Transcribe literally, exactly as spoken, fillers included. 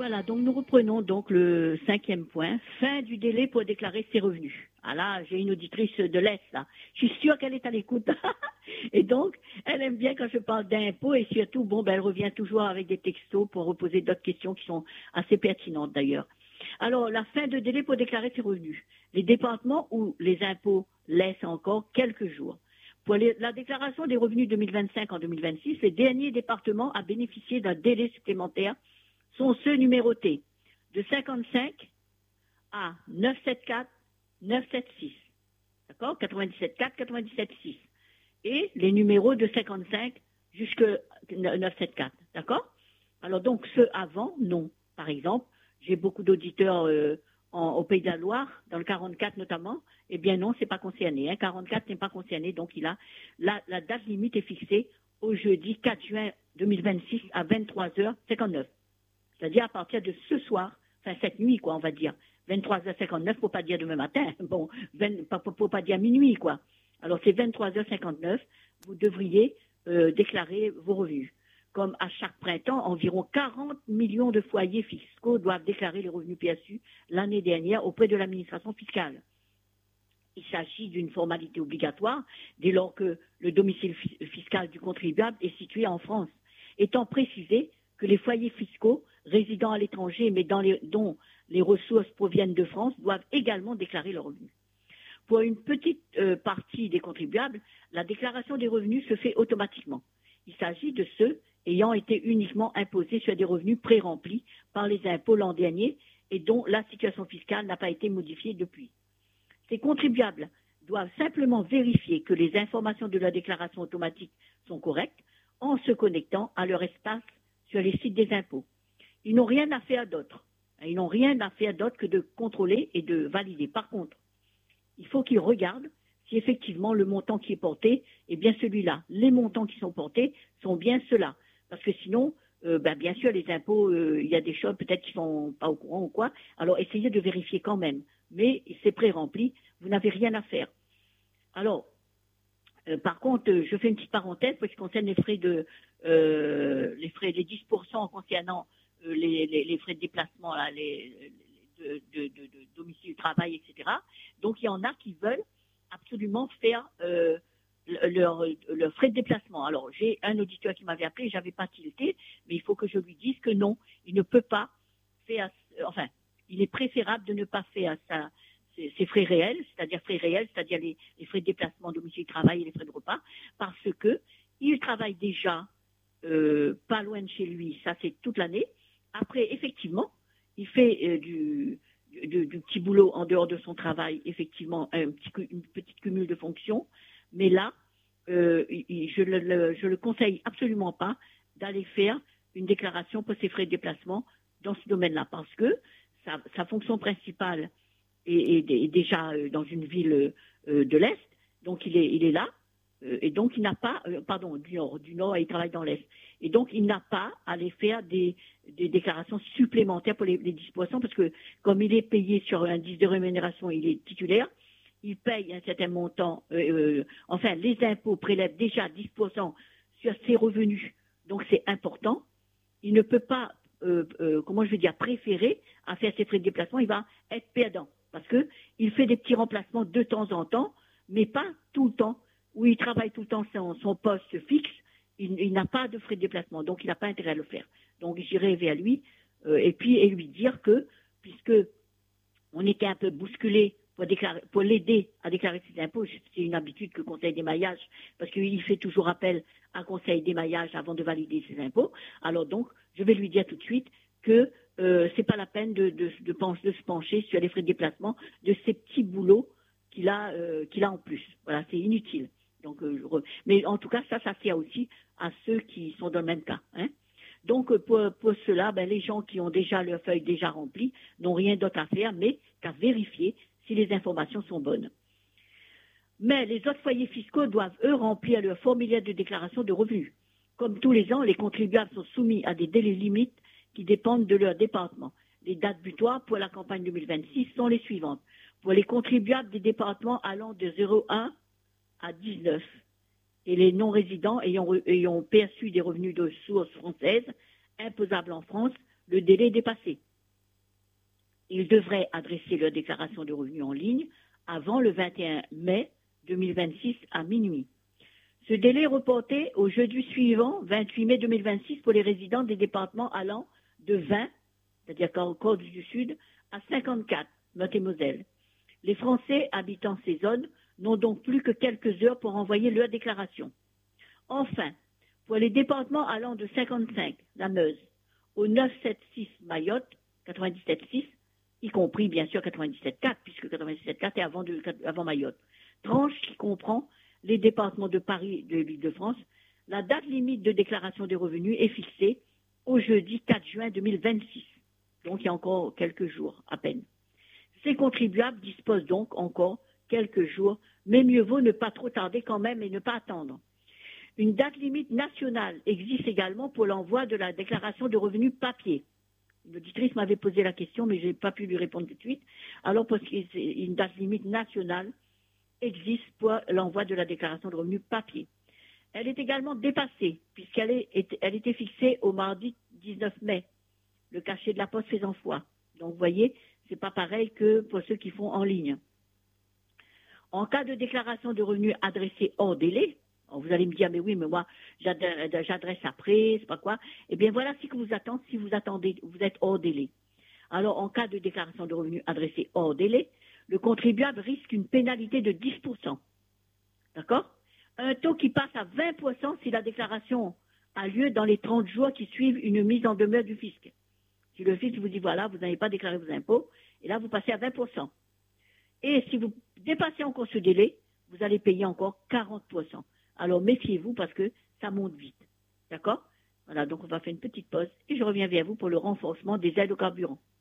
Voilà, donc nous reprenons donc le cinquième point, fin du délai pour déclarer ses revenus. Ah là, j'ai une auditrice de l'Est, là. Je suis sûre qu'elle est à l'écoute. Et donc, elle aime bien quand je parle d'impôts et surtout, bon, ben, elle revient toujours avec des textos pour reposer d'autres questions qui sont assez pertinentes d'ailleurs. Alors, la fin de délai pour déclarer ses revenus. Les départements où les impôts laissent encore quelques jours. Pour les, la déclaration des revenus deux mille vingt-cinq en deux mille vingt-six, les derniers départements à bénéficier d'un délai supplémentaire sont ceux numérotés de cinquante-cinq à neuf cent soixante-quatorze, neuf cent soixante-six. D'accord? quatre-vingt-dix-sept quatre, quatre-vingt-dix-sept six. Et les numéros de cinquante-cinq jusqu'à neuf cent soixante-quatorze. D'accord? Alors donc ceux avant, non. Par exemple, j'ai beaucoup d'auditeurs euh, en, au Pays de la Loire, dans le quarante-quatre notamment. Eh bien non, c'est pas concerné. Hein. quarante-quatre n'est pas concerné, donc il a la, la date limite est fixée au jeudi quatre juin deux mille vingt-six à vingt-trois heures cinquante-neuf. C'est-à-dire à partir de ce soir, enfin cette nuit, quoi, on va dire. vingt-trois heures cinquante-neuf, pour pas dire demain matin. Bon, vingt, pour, pour pas dire minuit, quoi. Alors c'est vingt-trois heures cinquante-neuf, vous devriez euh, déclarer vos revenus. Comme à chaque printemps, environ quarante millions de foyers fiscaux doivent déclarer les revenus perçus l'année dernière auprès de l'administration fiscale. Il s'agit d'une formalité obligatoire dès lors que le domicile fiscal du contribuable est situé en France, étant précisé que les foyers fiscaux résidant à l'étranger mais dans les, dont les ressources proviennent de France doivent également déclarer leurs revenus. Pour une petite euh, partie des contribuables, la déclaration des revenus se fait automatiquement. Il s'agit de ceux ayant été uniquement imposés sur des revenus pré-remplis par les impôts l'an dernier et dont la situation fiscale n'a pas été modifiée depuis. Ces contribuables doivent simplement vérifier que les informations de la déclaration automatique sont correctes en se connectant à leur espace sur les sites des impôts. Ils n'ont rien à faire d'autre. Ils n'ont rien à faire d'autre que de contrôler et de valider. Par contre, il faut qu'ils regardent si effectivement le montant qui est porté est bien celui-là. Les montants qui sont portés sont bien ceux-là. Parce que sinon, euh, ben bien sûr, les impôts, euh, il y a des choses peut-être qui sont pas au courant ou quoi. Alors, essayez de vérifier quand même. Mais c'est pré-rempli, vous n'avez rien à faire. Alors, euh, par contre, euh, je fais une petite parenthèse pour ce qui concerne les frais de, euh, les frais, les dix pour cent concernant euh, les, les, les frais de déplacement, là, les, les de, de, de, de domicile, travail, et cetera. Donc, il y en a qui veulent absolument faire euh, leur, leur frais de déplacement. Alors, j'ai un auditeur qui m'avait appelé, j'avais pas tilté, mais il faut que je lui dise que non, il ne peut pas faire, euh, enfin, il est préférable de ne pas faire ça, ces, ces frais réels, c'est-à-dire frais réels, c'est-à-dire les, les frais de déplacement, domicile, travail et les frais de repas, parce que il travaille déjà euh, pas loin de chez lui, ça c'est toute l'année. Après, effectivement, il fait euh, du, du, du petit boulot en dehors de son travail, effectivement, un petit, une petite cumul de fonctions, mais là, euh, il, je le, le, je le conseille absolument pas d'aller faire une déclaration pour ses frais de déplacement dans ce domaine-là, parce que Sa, sa fonction principale est, est, est déjà euh, dans une ville euh, de l'Est, donc il est, il est là, euh, et donc il n'a pas, euh, pardon, du Nord, du Nord, il travaille dans l'Est, et donc il n'a pas à aller faire des, des déclarations supplémentaires pour les, les dix pour cent, parce que comme il est payé sur un indice de rémunération, il est titulaire, il paye un certain montant, euh, euh, enfin les impôts prélèvent déjà dix pour cent sur ses revenus, donc c'est important, il ne peut pas Euh, euh, comment je vais dire, préféré à faire ses frais de déplacement, il va être perdant. Parce que il fait des petits remplacements de temps en temps, mais pas tout le temps. Où il travaille tout le temps son, son poste fixe, il, il n'a pas de frais de déplacement, donc il n'a pas intérêt à le faire. Donc j'irai vers lui euh, et puis et lui dire que, puisque on était un peu bousculé pour, déclarer, pour l'aider à déclarer ses impôts, c'est une habitude que le Conseil d'émaillage, parce qu'il fait toujours appel à un Conseil d'émaillage avant de valider ses impôts. Alors donc, je vais lui dire tout de suite que euh, c'est pas la peine de, de, de, pencher, de se pencher sur les frais de déplacement de ces petits boulots qu'il a, euh, qu'il a en plus. Voilà, c'est inutile. Donc, euh, je re... Mais en tout cas, ça, ça sert aussi à ceux qui sont dans le même cas. Hein. Donc, pour, pour cela, ben, les gens qui ont déjà leurs feuilles déjà remplies n'ont rien d'autre à faire, mais qu'à vérifier si les informations sont bonnes. Mais les autres foyers fiscaux doivent, eux, remplir leur formulaire de déclaration de revenus. Comme tous les ans, les contribuables sont soumis à des délais limites qui dépendent de leur département. Les dates butoirs pour la campagne deux mille vingt-six sont les suivantes. Pour les contribuables des départements allant de zéro virgule un à dix-neuf et les non-résidents ayant, ayant perçu des revenus de source française imposables en France, le délai est dépassé. Ils devraient adresser leur déclaration de revenus en ligne avant le vingt et un mai deux mille vingt-six à minuit. Ce délai est reporté au jeudi suivant, vingt-huit mai deux mille vingt-six, pour les résidents des départements allant de vingt, c'est-à-dire Corse du Sud, à cinquante-quatre, Meurthe-et-Moselle. Les Français habitant ces zones n'ont donc plus que quelques heures pour envoyer leur déclaration. Enfin, pour les départements allant de cinquante-cinq, la Meuse, au neuf cent soixante-six Mayotte, quatre-vingt-dix-sept virgule six, y compris bien sûr quatre-vingt-dix-sept virgule quatre, puisque quatre-vingt-dix-sept virgule quatre est avant, de, avant Mayotte. Tranche qui comprend les départements de Paris et de l'Île-de-France. La date limite de déclaration des revenus est fixée au jeudi quatre juin deux mille vingt-six. Donc il y a encore quelques jours à peine. Ces contribuables disposent donc encore quelques jours, mais mieux vaut ne pas trop tarder quand même et ne pas attendre. Une date limite nationale existe également pour l'envoi de la déclaration de revenus papier. Une auditrice m'avait posé la question, mais je n'ai pas pu lui répondre tout de suite. Alors, parce qu'une date limite nationale existe pour l'envoi de la déclaration de revenus papier. Elle est également dépassée, puisqu'elle est, elle était fixée au mardi dix-neuf mai, le cachet de la poste faisant foi. Donc, vous voyez, ce n'est pas pareil que pour ceux qui font en ligne. En cas de déclaration de revenus adressée hors délai, vous allez me dire, mais oui, mais moi, j'adresse après, c'est pas quoi. Eh bien, voilà ce que vous attendez si vous attendez, vous êtes hors délai. Alors, en cas de déclaration de revenus adressée hors délai, le contribuable risque une pénalité de dix pour cent. D'accord? Un taux qui passe à vingt pour cent si la déclaration a lieu dans les trente jours qui suivent une mise en demeure du fisc. Si le fisc vous dit, voilà, vous n'avez pas déclaré vos impôts, et là, vous passez à vingt pour cent. Et si vous dépassez encore ce délai, vous allez payer encore quarante pour cent. Alors, méfiez-vous parce que ça monte vite. D'accord? Voilà, donc on va faire une petite pause et je reviens vers vous pour le renforcement des aides au carburant.